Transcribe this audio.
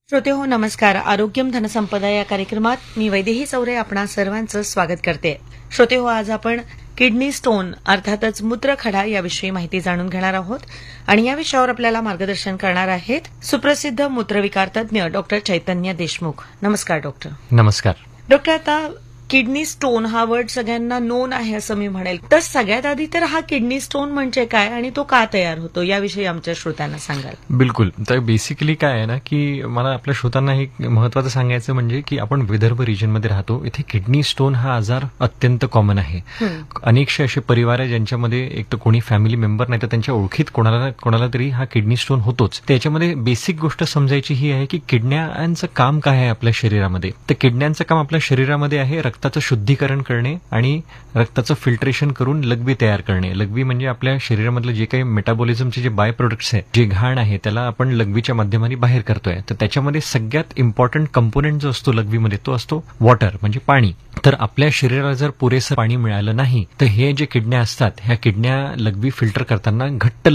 श्रोते हो नमस्कार. आरोग्यम धनसंपदा या कार्यक्रमात मी वैदेही चौरे आपणा सर्वांचं स्वागत करते. श्रोते हो, आज आपण किडनी स्टोन अर्थातच मूत्रखडा याविषयी माहिती जाणून घेणार आहोत आणि या विषयावर आपल्याला मार्गदर्शन करणार आहेत सुप्रसिद्ध मूत्रविकार तज्ञ डॉक्टर चैतन्य देशमुख. नमस्कार डॉक्टर. नमस्कार डॉक्टर, आता किडनी स्टोन हा वर्ड सगळ्यांना नोन आहे असं मी म्हणेल, तर सगळ्यात आधी तर हा किडनी स्टोन म्हणजे काय आणि तो का तयार होतो याविषयी आमच्या श्रोत्यांना सांगाल. बिलकुल. तर बेसिकली काय आहे ना की मला आपल्या श्रोतांना हे महत्वाचं सांगायचं म्हणजे की आपण विदर्भ रिजनमध्ये राहतो, इथे किडनी स्टोन हा आजार अत्यंत कॉमन आहे. अनेकशे असे परिवार आहे ज्यांच्यामध्ये एक तर कोणी फॅमिली मेंबर नाही तर त्यांच्या ओळखीत कोणाला तरी हा किडनी स्टोन होतोच. त्याच्यामध्ये बेसिक गोष्ट समजायची ही आहे की किडण्यांचं काम काय आहे आपल्या शरीरामध्ये. तर किडण्यांचं काम आपल्या शरीरामध्ये आहे रक्ताचं शुद्धीकरण करणे आणि रक्ताचं फिल्ट्रेशन करून लघवी तयार करणे. लघवी म्हणजे आपल्या शरीरामधलं जे काही मेटाबॉलिझमचे जे बाय प्रोडक्ट्स आहे, जे घाण आहे, त्याला आपण लघवीच्या माध्यमाने बाहेर करतोय. तर त्याच्यामध्ये सगळ्यात इम्पॉर्टंट कंपोनेंट जो असतो लघवीमध्ये तो असतो वॉटर म्हणजे पाणी. तर आपल्या शरीराला जर पुरेसं पाणी मिळालं नाही तर हे जे किडण्या असतात ह्या किडण्या लघवी फिल्टर करताना घट्ट